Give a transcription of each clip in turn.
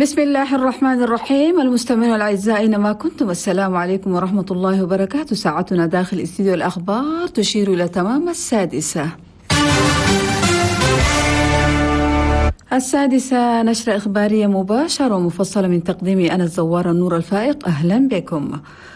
بسم الله الرحمن الرحيم. المستمعين الأعزاء أينما كنتم، السلام عليكم ورحمة الله وبركاته. ساعتنا داخل استديو الأخبار تشير إلى تمام 6:00 نشرة إخبارية مباشرة ومفصلة من تقديمي أنا الزوار النور الفائق. أهلا بكم.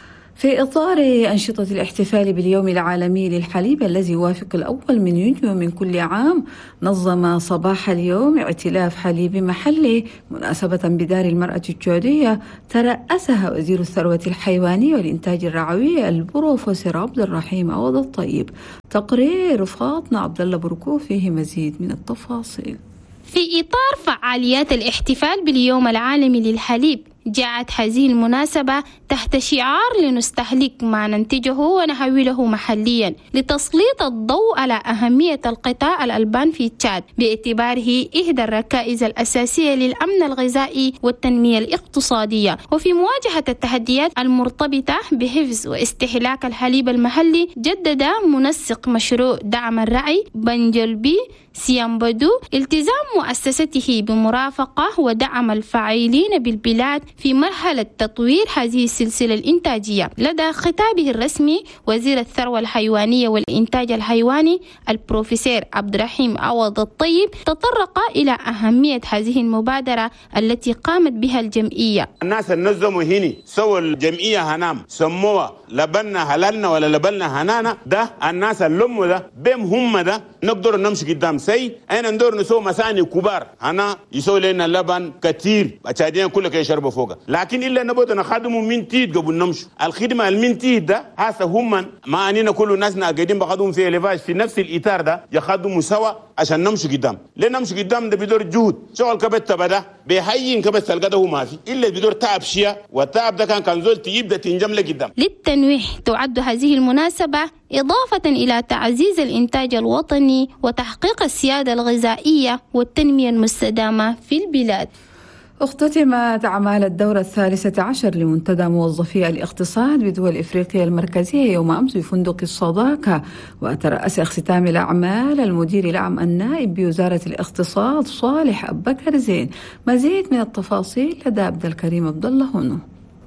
في إطار أنشطة الاحتفال باليوم العالمي للحليب الذي يوافق الأول من يونيو من كل عام، نظم صباح اليوم ائتلاف حليب محلي مناسبة بدار المرأة الجودية ترأسها وزير الثروة الحيوانية والإنتاج الرعوي البروفيسور عبد الرحيم عوض الطيب. تقرير فاطمة عبد الله بركو فيه مزيد من التفاصيل. في إطار فعاليات الاحتفال باليوم العالمي للحليب، جاءت هذه المناسبة تحت شعار لنستهلك ما ننتجه ونحوله محليا، لتسليط الضوء على أهمية القطاع الألبان في تشاد باعتباره إحدى الركائز الأساسية للأمن الغذائي والتنمية الاقتصادية. وفي مواجهة التحديات المرتبطة بحفظ واستهلاك الحليب المحلي، جدد منسق مشروع دعم الرعي بنجلبي سيامبدو التزام مؤسسته بمرافقة ودعم الفاعلين بالبلاد في مرحلة تطوير هذه السلسلة الإنتاجية. لدى خطابه الرسمي، وزير الثروة الحيوانية والإنتاج الحيواني البروفيسور عبد الرحيم عوض الطيب تطرق إلى أهمية هذه المبادرة التي قامت بها الجمعية. الناس النظموا هني سووا الجمعية هنام سموها لبنا هلالنا ولا لبنا هنانا، ده الناس اللموا ده بهم هم ده نقدر نمشي قدام سي. أنا ندور نسوي مساني كبار هنا يسوي لنا لبن كتير أشادين كلك يشربوا فوقه، لكن إلا نبغى نخدمه من تيد قبل نمشي. الخدمة المن تيد ده هسه هم ما أنينا كل ناسنا قاعدين بخدمهم في ليفاج في نفس الإطار ده يخدموا سوا عشان نمشي قدام. ليه نمشي قدام؟ ده بدور جهد. شغل كبت تبدا بيحيين كبت تلقده ما في إلا بدور تعب شيء، والتعب ده كان زول تجيب تنجم لقدام. للتنويه، تعد هذه المناسبة إضافة إلى تعزيز الإنتاج الوطني وتحقيق السيادة الغذائية والتنمية المستدامة في البلاد. اختتمت أعمال الدورة 13 لمنتدى موظفي الاقتصاد بدول إفريقيا المركزية يوم أمس بفندق الصداقة، وترأس اختتام الأعمال المدير العام النائب بوزارة الاقتصاد صالح أبو بكر زين. مزيد من التفاصيل لدى عبد الكريم عبد الله هنا.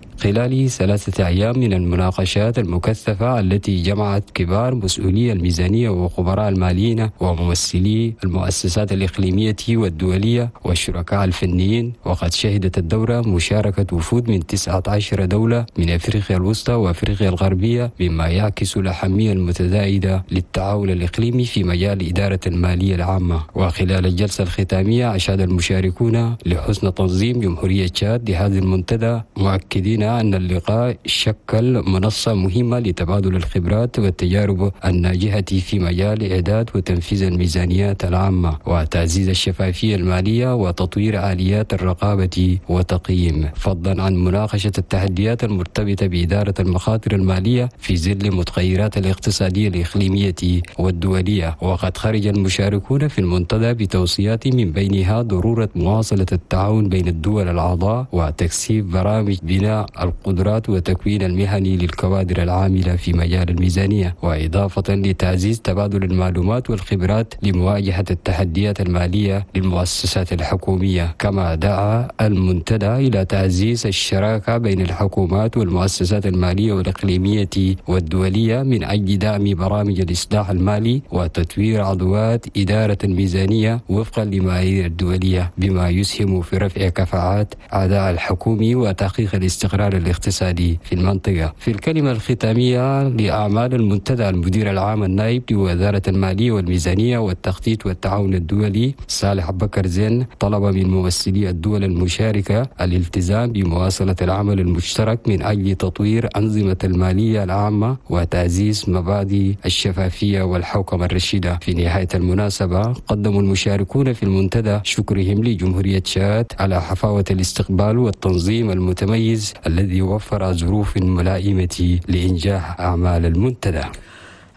خلال 3 أيام من المناقشات المكثفة التي جمعت كبار مسؤولي الميزانية وخبراء الماليين وممثلي المؤسسات الإقليمية والدولية والشركاء الفنيين، وقد شهدت الدورة مشاركة وفود من 19 دولة من أفريقيا الوسطى وأفريقيا الغربية، مما يعكس الأهمية المتزايدة للتعاون الإقليمي في مجال إدارة المالية العامة. وخلال الجلسة الختامية أشاد المشاركون لحسن تنظيم جمهورية تشاد لهذا المنتدى، مؤكدين أن اللقاء شكل منصة مهمة لتبادل الخبرات والتجارب الناجحة في مجال إعداد وتنفيذ الميزانيات العامة وتعزيز الشفافية المالية وتطوير آليات الرقابة والتقييم، فضلا عن مناقشة التحديات المرتبطة بإدارة المخاطر المالية في ظل المتغيرات الاقتصادية الإقليمية والدولية. وقد خرج المشاركون في المنتدى بتوصيات من بينها ضرورة مواصلة التعاون بين الدول الأعضاء وتكثيف برامج بناء القدرات وتكوين المهني للكوادر العاملة في مجال الميزانية، وإضافة لتعزيز تبادل المعلومات والخبرات لمواجهة التحديات المالية للمؤسسات الحكومية. كما دعا المنتدى إلى تعزيز الشراكة بين الحكومات والمؤسسات المالية والإقليمية والدولية من أجل دعم برامج الإصلاح المالي وتطوير عضوات إدارة الميزانية وفقا لمعايير الدولية، بما يسهم في رفع كفاءات أداء الحكومي وتحقيق الاستقرار الاقتصادي في المنطقة. في الكلمة الختامية لأعمال المنتدى، المدير العام النائب لوزارة المالية والميزانية والتخطيط والتعاون الدولي صالح أبو بكر زين طلب من ممثلي الدول المشاركة الالتزام بمواصلة العمل المشترك من أجل تطوير أنظمة المالية العامة وتعزيز مبادئ الشفافية والحوكمة الرشيدة. في نهاية المناسبة قدموا المشاركون في المنتدى شكرهم لجمهورية تشاد على حفاوة الاستقبال والتنظيم المتميز الذي وفر ظروف ملائمة لإنجاح أعمال المنتدى.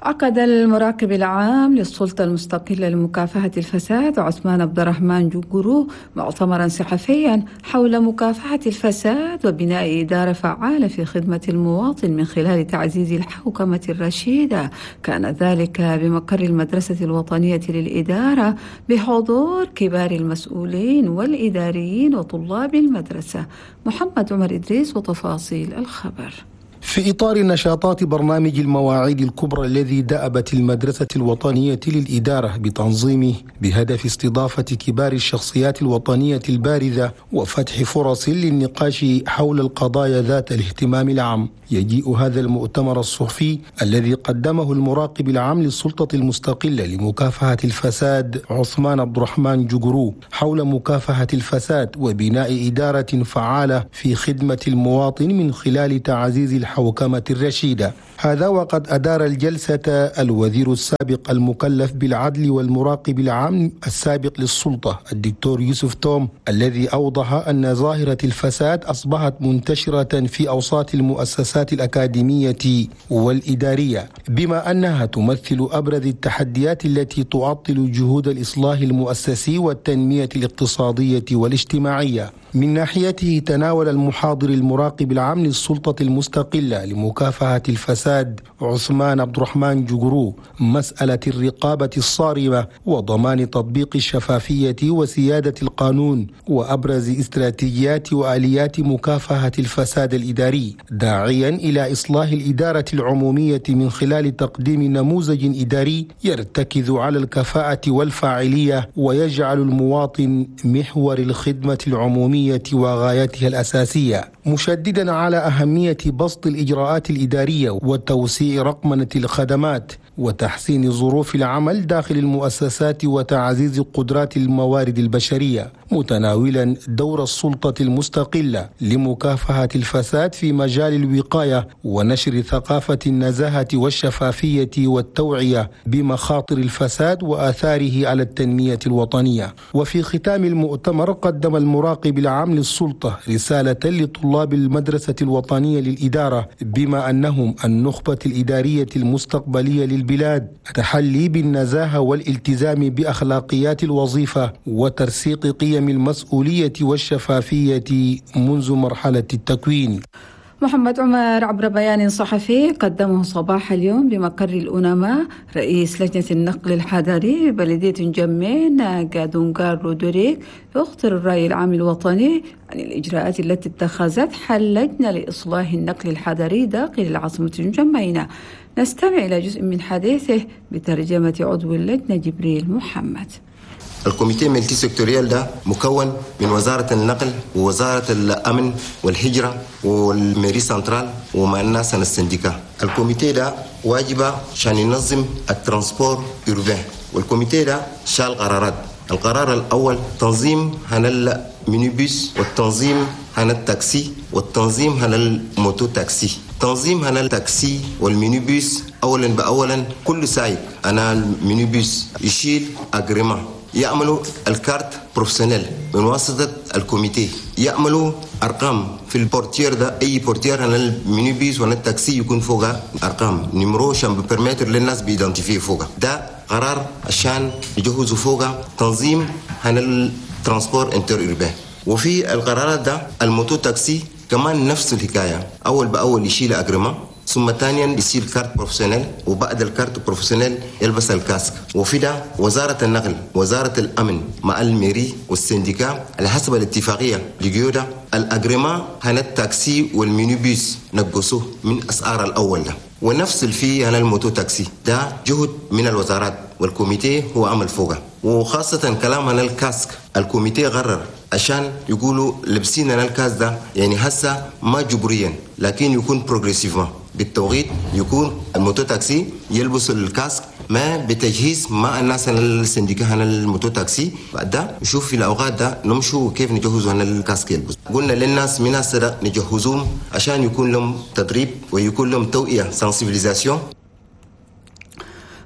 عقد المراقب العام للسلطة المستقلة لمكافحة الفساد عثمان عبد الرحمن جوجرو مؤتمرا صحفيا حول مكافحة الفساد وبناء إدارة فعالة في خدمة المواطن من خلال تعزيز الحوكمة الرشيدة. كان ذلك بمقر المدرسة الوطنية للإدارة بحضور كبار المسؤولين والإداريين وطلاب المدرسة. محمد عمر إدريس وتفاصيل الخبر. في إطار نشاطات برنامج المواعيد الكبرى الذي دأبت المدرسة الوطنية للإدارة بتنظيمه بهدف استضافة كبار الشخصيات الوطنية البارزة وفتح فرص للنقاش حول القضايا ذات الاهتمام العام، يجيء هذا المؤتمر الصحفي الذي قدمه المراقب العام للسلطة المستقلة لمكافحة الفساد عثمان عبد الرحمن جوجرو حول مكافحة الفساد وبناء إدارة فعالة في خدمة المواطن من خلال تعزيز الحوكمة الرشيدة. هذا وقد أدار الجلسة الوزير السابق المكلف بالعدل والمراقب العام السابق للسلطة الدكتور يوسف توم، الذي أوضح أن ظاهرة الفساد أصبحت منتشرة في أوساط المؤسسات الأكاديمية والإدارية، بما أنها تمثل أبرز التحديات التي تعطل جهود الإصلاح المؤسسي والتنمية الاقتصادية والاجتماعية. من ناحيته تناول المحاضر المراقب العام للسلطة المستقلة لمكافحة الفساد عثمان عبد الرحمن جوجرو مسألة الرقابة الصارمة وضمان تطبيق الشفافية وسيادة القانون وأبرز استراتيجيات وآليات مكافحة الفساد الإداري، داعيا إلى إصلاح الإدارة العمومية من خلال تقديم نموذج إداري يرتكز على الكفاءة والفاعلية ويجعل المواطن محور الخدمة العمومية وغايتها الأساسية، مشددا على أهمية بسط الإجراءات الإدارية وتوسيع رقمنة الخدمات وتحسين ظروف العمل داخل المؤسسات وتعزيز قدرات الموارد البشرية، متناولا دور السلطة المستقلة لمكافحة الفساد في مجال الوقاية ونشر ثقافة النزاهة والشفافية والتوعية بمخاطر الفساد وآثاره على التنمية الوطنية. وفي ختام المؤتمر قدم المراقب العام للسلطة رسالة لطلاب المدرسة الوطنية للإدارة بما أنهم النخبة الإدارية المستقبلية للبلاد، التحلي بالنزاهة والالتزام بأخلاقيات الوظيفة وترسيق قيم المسؤولية والشفافية منذ مرحلة التكوين. محمد عمر عبر بيان صحفي قدمه صباح اليوم بمقر الأنماء رئيس لجنة النقل الحضري ببلدية جمين جادونغار رودوريك يخطر الرأي العام الوطني عن الإجراءات التي اتخذت حل لجنة لإصلاح النقل الحضري داخل العاصمة جمينة. نستمع إلى جزء من حديثه بترجمة عضو اللجنة جبريل محمد. الكوميتي ملتي سيكتوريال ده مكون من وزارة النقل ووزارة الأمن والهجرة والميري سنترال ومع الناس السنديكا. الكوميتي ده واجبه عشان ينظم الترانسبور أوربان، والكوميتي ده شال قرارات. القرار الأول تنظيم عن المينيبوس والتنظيم عن التاكسي والتنظيم عن الموتو تاكسي. تنظيم عن التاكسي والمينيبوس أولا بأولا كل سايق أنا المينيبوس يشيل أجريما، يعملوا الكارت بروفيسيونيل من واسطة الكوميتي، يعملوا أرقام في البورتير ده، أي بورتير عن المينيبيس ولا التاكسي يكون فوقها أرقام نمرو عشان ببرميتر للناس بيدنتيفي فوقها. ده قرار عشان يجهزوا فوقها تنظيم عن الترانسبور انتر اوربان. وفي القرارات ده الموتو تاكسي كمان نفس الحكاية، أول بأول يشيل أجريما، ثم ثانيا يصير كارت بروفيسيونيل، وبعد الكارت بروفيسيونيل يلبس الكاسك. وفي ده وزارة النقل وزارة الأمن مع الميري والسنديكا على حسب الاتفاقية لجيودا الأجريما هنا التاكسي والمينيبيس نقصوه من أسعار الأول ده، ونفس الفي هنا الموتو تاكسي ده جهد من الوزارات والكوميتي هو عمل فوقه. وخاصة كلام عن الكاسك الكوميتي قرر عشان يقولوا لبسين عن الكاس ده يعني هسه ما جبريا لكن يكون بروغريسيفما بالتوقيت، يكون الموتو تاكسي يلبس الكاسك ما بتجهيز مع الناس السنديكا عن الموتو تاكسي. بعد ده نشوف في الاوقات ده نمشوا كيف نجهزوا عن الكاسك يلبس. قلنا للناس من هسه نجهزوهم عشان يكون لهم تدريب ويكون لهم توعية سنسيبيليزاسيون.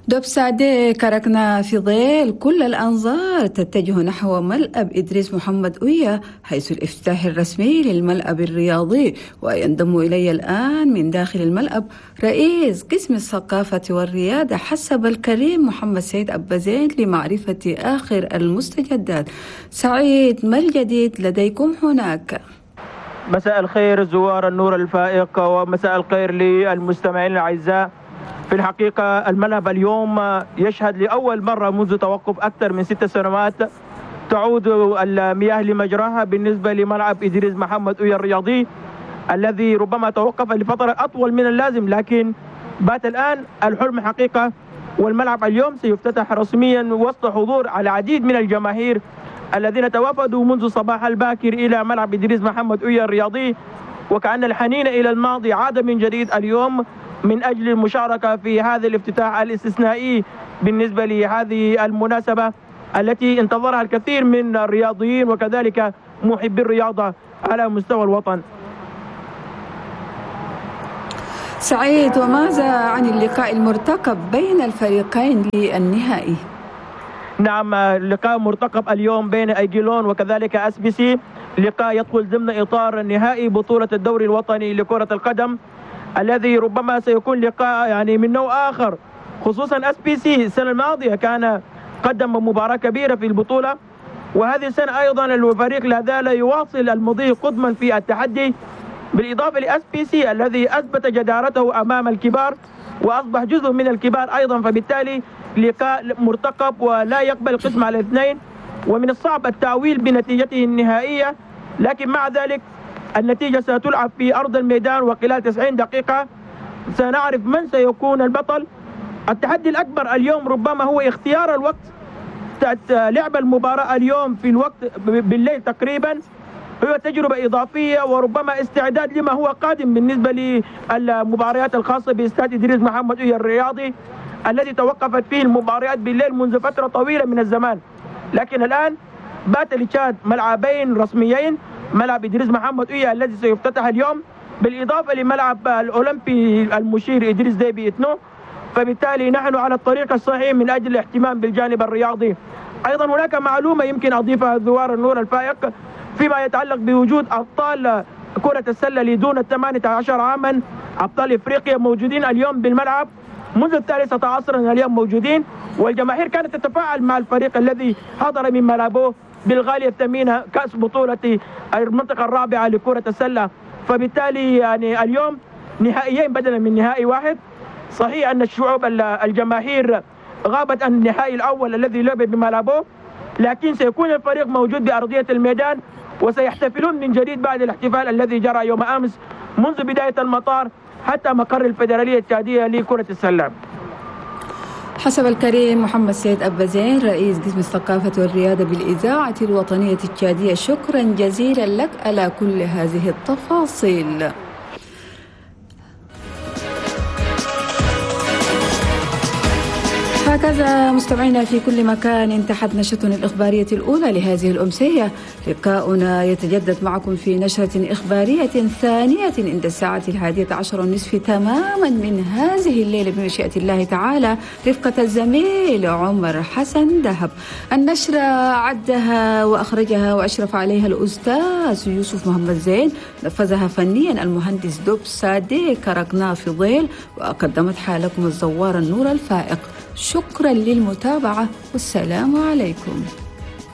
دوبسادي كركنا في ظل كل الأنظار تتجه نحو ملعب إدريس محمد أويا حيث الافتتاح الرسمي للملعب الرياضي. وينضم إلي الآن من داخل الملعب رئيس قسم الثقافة والريادة حسب الكريم محمد سيد أبازين لمعرفة آخر المستجدات. سعيد، ما الجديد لديكم هناك؟ مساء الخير زوار النور الفائق ومساء الخير للمستمعين الأعزاء. في الحقيقة الملعب اليوم يشهد لأول مرة منذ توقف أكثر من 6 سنوات تعود المياه لمجراها بالنسبة لملعب إدريس محمد أويا الرياضي الذي ربما توقف لفترة أطول من اللازم، لكن بات الآن الحلم حقيقة، والملعب اليوم سيفتتح رسميا وسط حضور العديد من الجماهير الذين توافدوا منذ صباح الباكر إلى ملعب إدريس محمد أويا الرياضي، وكأن الحنين إلى الماضي عاد من جديد اليوم من أجل المشاركة في هذا الافتتاح الاستثنائي بالنسبة لهذه المناسبة التي انتظرها الكثير من الرياضيين وكذلك محبي الرياضة على مستوى الوطن. سعيد، وماذا عن اللقاء المرتقب بين الفريقين للنهائي؟ نعم، اللقاء مرتقب اليوم بين أيجيلون وكذلك SBC، لقاء يدخل ضمن إطار نهائي بطولة الدوري الوطني لكرة القدم الذي ربما سيكون لقاء من نوع آخر، خصوصا SBC السنة الماضية كان قدم مباراة كبيرة في البطولة، وهذه السنة أيضا الفريق لا زال يواصل المضي قدما في التحدي، بالإضافة لSBC الذي أثبت جدارته أمام الكبار وأصبح جزء من الكبار أيضا، فبالتالي لقاء مرتقب ولا يقبل القسم على الاثنين، ومن الصعب التأويل بنتيجته النهائية، لكن مع ذلك النتيجة ستلعب في أرض الميدان وخلال 90 دقيقة سنعرف من سيكون البطل. التحدي الأكبر اليوم ربما هو اختيار الوقت، لعب المباراة اليوم في الوقت بالليل تقريبا هو تجربة إضافية وربما استعداد لما هو قادم بالنسبة للمباريات الخاصة باستاد إدريس محمد أويا الرياضي الذي توقفت فيه المباريات بالليل منذ فترة طويلة من الزمان، لكن الآن بات لتشاد ملعبين رسميين، ملعب إدريس محمد أويا الذي سيفتتح اليوم بالإضافة لملعب الأولمبي المشير إدريس ديبي إتنو، فبالتالي نحن على الطريق الصحيح من أجل الاهتمام بالجانب الرياضي. أيضا هناك معلومة يمكن أضيفها زوار النور الفائق فيما يتعلق بوجود أبطال كرة السلة لدون 18 عاما، أبطال إفريقيا موجودين اليوم بالملعب منذ 13 عصرا اليوم موجودين، والجماهير كانت تتفاعل مع الفريق الذي حضر من ملعبه بالغالية الثمينة كأس بطولة المنطقة الرابعة لكرة السلة، فبالتالي اليوم نهائيين بدلا من نهائي واحد. صحيح أن الشعوب الجماهير غابت عن النهائي الأول الذي لعب بملعبه، لكن سيكون الفريق موجود بأرضية الميدان وسيحتفلون من جديد بعد الاحتفال الذي جرى يوم أمس منذ بداية المطار حتى مقر الفيدرالية التشادية لكرة السلة. حسب الكريم محمد سيد أبازين رئيس قسم الثقافة والريادة بالإذاعة الوطنية التشادية، شكرا جزيلا لك على كل هذه التفاصيل. هكذا مستمعينا في كل مكان انتهت نشرتنا الإخبارية الأولى لهذه الأمسية. لقاؤنا يتجدد معكم في نشرة إخبارية ثانية عند الساعة 11:30 تماما من هذه الليلة بمشيئة الله تعالى، رفقة الزميل عمر حسن دهب. النشرة عدها وأخرجها وأشرف عليها الأستاذ يوسف محمد زين، نفذها فنيا المهندس دوبسادي كركنا في ظل، وقدمت حالكم الزوار النور الفائق. شكرا للمتابعة والسلام عليكم.